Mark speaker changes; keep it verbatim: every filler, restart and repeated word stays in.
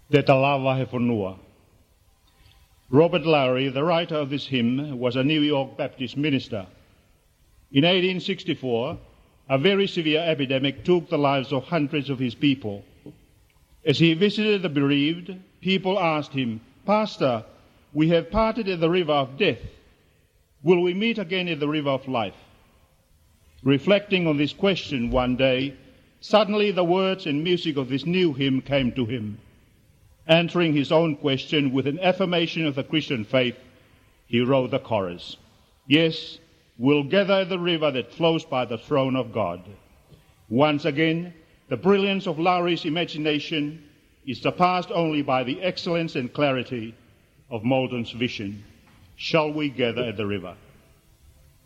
Speaker 1: Te talava he whanua. Robert Lowry, the writer of this hymn, was a New York Baptist minister. In eighteen sixty-four, a very severe epidemic took the lives of hundreds of his people. As he visited the bereaved, people asked him, "Pastor, we have parted at the river of death. Will we meet again at the river of life?" Reflecting on this question one day, suddenly the words and music of this new hymn came to him. Answering his own question with an affirmation of the Christian faith, he wrote the chorus, "Yes, we'll gather at the river that flows by the throne of God." Once again, the brilliance of Lowry's imagination is surpassed only by the excellence and clarity of Moulton's vision. Shall we gather at the river?